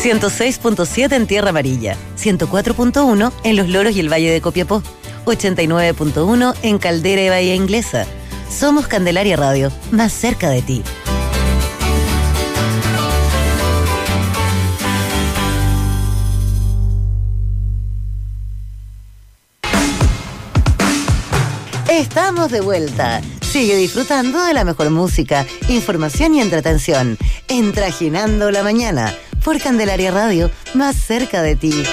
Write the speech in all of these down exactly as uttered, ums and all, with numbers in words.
ciento seis punto siete en Tierra Amarilla, ciento cuatro punto uno en Los Loros y el Valle de Copiapó, ochenta y nueve punto uno en Caldera y Bahía Inglesa. Somos Candelaria Radio, más cerca de ti. Estamos de vuelta. Sigue disfrutando de la mejor música, información y entretención en Trajinando la Mañana por Candelaria Radio, más cerca de ti.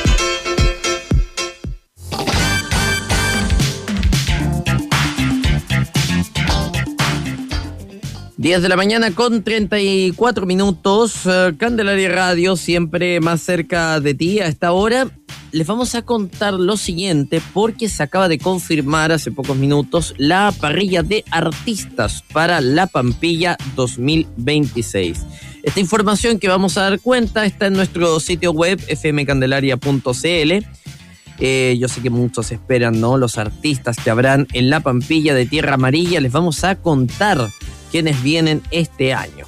diez de la mañana con treinta y cuatro minutos. uh, Candelaria Radio, siempre más cerca de ti. A esta hora les vamos a contar lo siguiente, porque se acaba de confirmar hace pocos minutos la parrilla de artistas para La Pampilla dos mil veintiséis. Esta información que vamos a dar cuenta está en nuestro sitio web f m candelaria punto c l. Eh, yo sé que muchos esperan, ¿no?, los artistas que habrán en La Pampilla de Tierra Amarilla. Les vamos a contar quiénes vienen este año.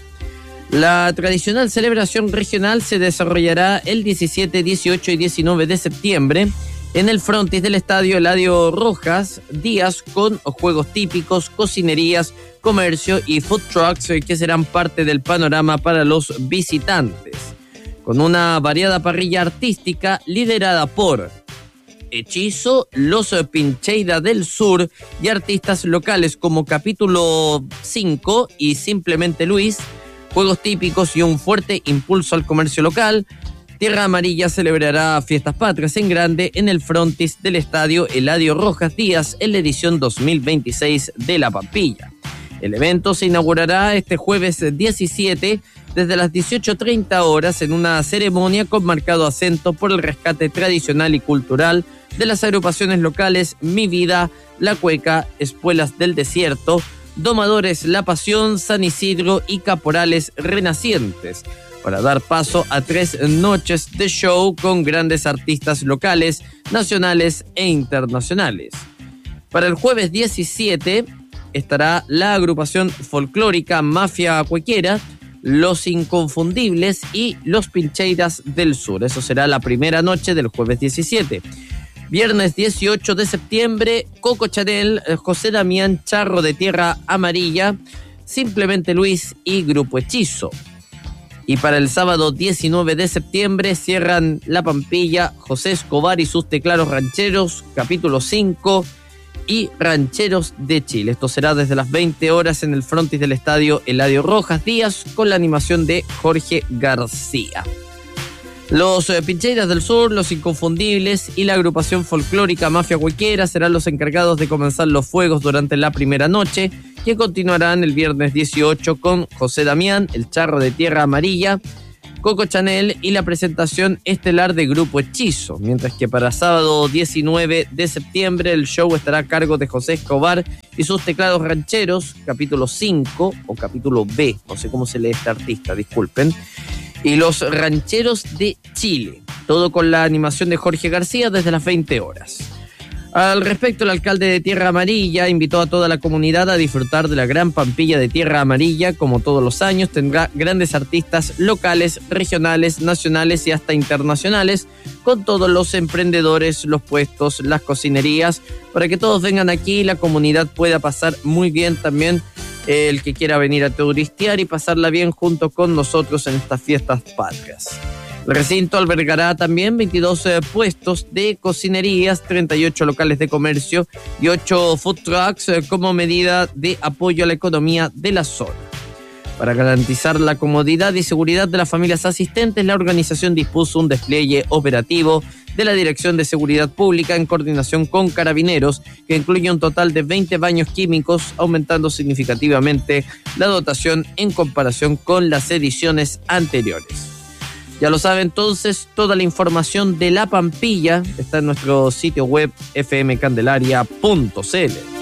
La tradicional celebración regional se desarrollará el diecisiete, dieciocho y diecinueve de septiembre en el frontis del Estadio Eladio Rojas Díaz, con juegos típicos, cocinerías, comercio y food trucks que serán parte del panorama para los visitantes, con una variada parrilla artística liderada por Hechizo, Los Pincheira del Sur y artistas locales como Capítulo cinco y Simplemente Luis. Juegos típicos y un fuerte impulso al comercio local. Tierra Amarilla celebrará Fiestas Patrias en grande en el frontis del Estadio Eladio Rojas Díaz en la edición dos mil veintiséis de La Pampilla. El evento se inaugurará este jueves diecisiete desde las dieciocho treinta horas en una ceremonia con marcado acento por el rescate tradicional y cultural de las agrupaciones locales Mi Vida, La Cueca, Espuelas del Desierto, Domadores La Pasión, San Isidro y Caporales Renacientes, para dar paso a tres noches de show con grandes artistas locales, nacionales e internacionales. Para el jueves diecisiete estará la agrupación folclórica Mafia Cuequera, Los Inconfundibles y Los Pincheiras del Sur. Eso será la primera noche del jueves diecisiete. Viernes dieciocho de septiembre, Coco Chanel, José Damián, Charro de Tierra Amarilla, Simplemente Luis y Grupo Hechizo. Y para el sábado diecinueve de septiembre cierran La Pampilla, José Escobar y sus Teclados Rancheros, Capítulo cinco y Rancheros de Chile. Esto será desde las veinte horas en el frontis del Estadio Eladio Rojas Díaz, con la animación de Jorge García. Los eh, Pincheiras del Sur, Los Inconfundibles y la agrupación folclórica Mafia Cuequera serán los encargados de comenzar los fuegos durante la primera noche, que continuarán el viernes dieciocho con José Damián, el Charro de Tierra Amarilla, Coco Chanel y la presentación estelar de Grupo Hechizo, mientras que para sábado diecinueve de septiembre el show estará a cargo de José Escobar y sus Teclados Rancheros, Capítulo cinco o Capítulo B, no sé cómo se lee este artista, disculpen, y Los Rancheros de Chile, todo con la animación de Jorge García desde las veinte horas. Al respecto, el alcalde de Tierra Amarilla invitó a toda la comunidad a disfrutar de la gran Pampilla de Tierra Amarilla. Como todos los años, tendrá grandes artistas locales, regionales, nacionales y hasta internacionales, con todos los emprendedores, los puestos, las cocinerías, para que todos vengan aquí y la comunidad pueda pasar muy bien también. El que quiera venir a turistear y pasarla bien junto con nosotros en estas fiestas patrias. El recinto albergará también veintidós eh, puestos de cocinerías, treinta y ocho locales de comercio y ocho food trucks eh, como medida de apoyo a la economía de la zona. Para garantizar la comodidad y seguridad de las familias asistentes, la organización dispuso un despliegue operativo de la Dirección de Seguridad Pública en coordinación con Carabineros, que incluye un total de veinte baños químicos, aumentando significativamente la dotación en comparación con las ediciones anteriores. Ya lo sabe entonces, toda la información de La Pampilla está en nuestro sitio web f m candelaria punto c l.